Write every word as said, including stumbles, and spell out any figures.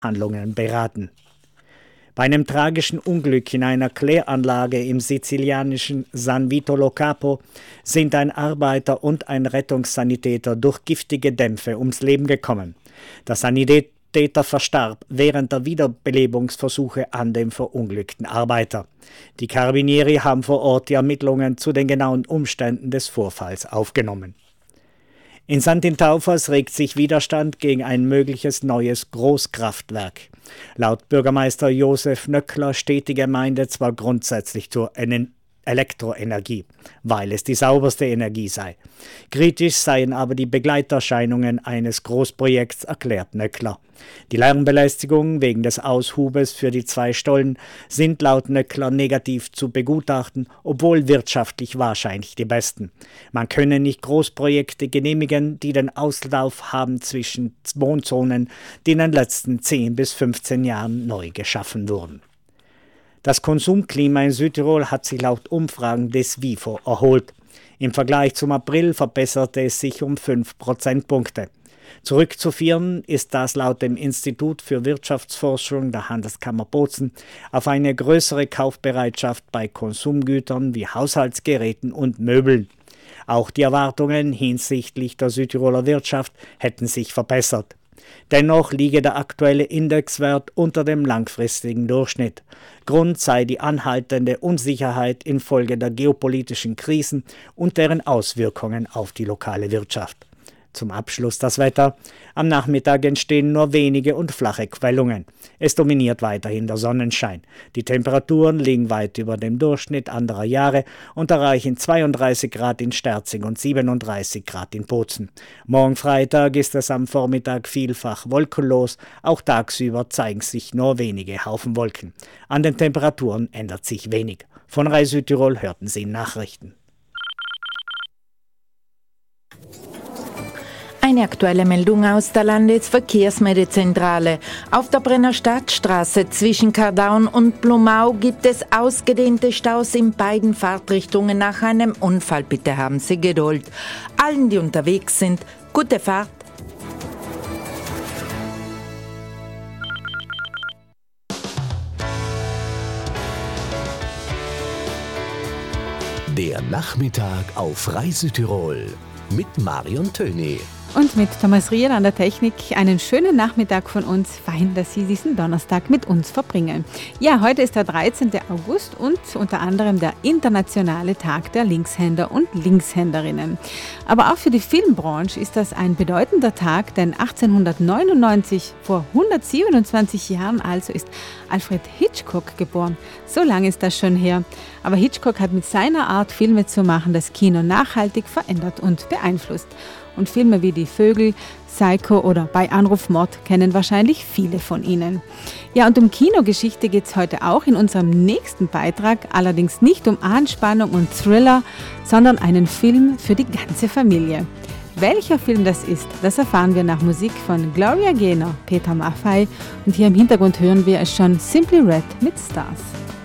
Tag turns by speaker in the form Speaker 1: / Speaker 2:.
Speaker 1: Handlungen beraten. Bei einem tragischen Unglück in einer Kläranlage im sizilianischen San Vito lo Capo sind ein Arbeiter und ein Rettungssanitäter durch giftige Dämpfe ums Leben gekommen. Der Sanitäter verstarb während der Wiederbelebungsversuche an dem verunglückten Arbeiter. Die Carabinieri haben vor Ort die Ermittlungen zu den genauen Umständen des Vorfalls aufgenommen. In Sant'Intaufas regt sich Widerstand gegen ein mögliches neues Großkraftwerk. Laut Bürgermeister Josef Nöckler steht die Gemeinde zwar grundsätzlich zur Elektroenergie, weil es die sauberste Energie sei. Kritisch seien aber die Begleiterscheinungen eines Großprojekts, erklärt Nöckler. Die Lärmbelästigung wegen des Aushubes für die zwei Stollen sind laut Nöckler negativ zu begutachten, obwohl wirtschaftlich wahrscheinlich die besten. Man könne nicht Großprojekte genehmigen, die den Auslauf haben zwischen Wohnzonen, die in den letzten zehn bis fünfzehn Jahren neu geschaffen wurden. Das Konsumklima in Südtirol hat sich laut Umfragen des WIFO erholt. Im Vergleich zum April verbesserte es sich um fünf Prozentpunkte. Zurückzuführen ist das laut dem Institut für Wirtschaftsforschung der Handelskammer Bozen auf eine größere Kaufbereitschaft bei Konsumgütern wie Haushaltsgeräten und Möbeln. Auch die Erwartungen hinsichtlich der Südtiroler Wirtschaft hätten sich verbessert. Dennoch liege der aktuelle Indexwert unter dem langfristigen Durchschnitt. Grund sei die anhaltende Unsicherheit infolge der geopolitischen Krisen und deren Auswirkungen auf die lokale Wirtschaft. Zum Abschluss das Wetter. Am Nachmittag entstehen nur wenige und flache Quellungen. Es dominiert weiterhin der Sonnenschein. Die Temperaturen liegen weit über dem Durchschnitt anderer Jahre und erreichen zweiunddreißig Grad in Sterzing und siebenunddreißig Grad in Bozen. Morgen Freitag ist es am Vormittag vielfach wolkenlos. Auch tagsüber zeigen sich nur wenige Haufen Wolken. An den Temperaturen ändert sich wenig. Von Rai Südtirol hörten Sie Nachrichten.
Speaker 2: Eine aktuelle Meldung aus der Landesverkehrsmeldezentrale. Auf der Brenner Stadtstraße zwischen Kardaun und Blumau gibt es ausgedehnte Staus in beiden Fahrtrichtungen nach einem Unfall. Bitte haben Sie Geduld. Allen, die unterwegs sind, gute Fahrt.
Speaker 3: Der Nachmittag auf Rai Südtirol mit Marion Töni.
Speaker 4: Und mit Thomas Riel an der Technik einen schönen Nachmittag von uns. Fein, dass Sie diesen Donnerstag mit uns verbringen. Ja, heute ist der dreizehnte August und unter anderem der internationale Tag der Linkshänder und Linkshänderinnen. Aber auch für die Filmbranche ist das ein bedeutender Tag, denn achtzehnhundertneunundneunzig, vor hundertsiebenundzwanzig Jahren also, ist Alfred Hitchcock geboren. So lange ist das schon her. Aber Hitchcock hat mit seiner Art, Filme zu machen, das Kino nachhaltig verändert und beeinflusst. Und Filme wie Die Vögel, Psycho oder Bei Anruf Mord kennen wahrscheinlich viele von Ihnen. Ja, und um Kinogeschichte geht es heute auch in unserem nächsten Beitrag, allerdings nicht um Anspannung und Thriller, sondern einen Film für die ganze Familie. Welcher Film das ist, das erfahren wir nach Musik von Gloria Gaynor, Peter Maffay und hier im Hintergrund hören wir es schon Simply Red mit Stars.